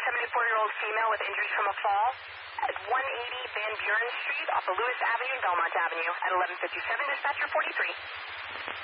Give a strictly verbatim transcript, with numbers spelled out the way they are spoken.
seventy-four-year-old female with injuries from a fall at one eighty Van Buren Street off of Lewis Avenue and Belmont Avenue at eleven fifty-seven. Dispatcher forty-three.